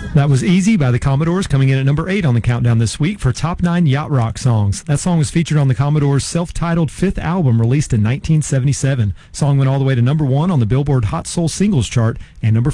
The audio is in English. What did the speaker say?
That was Easy by the Commodores, coming in at number 8 on the countdown this week for Top 9 Yacht Rock Songs. That song was featured on the Commodores' self-titled 5th album released in 1977. The song went all the way to number 1 on the Billboard Hot Soul Singles chart and number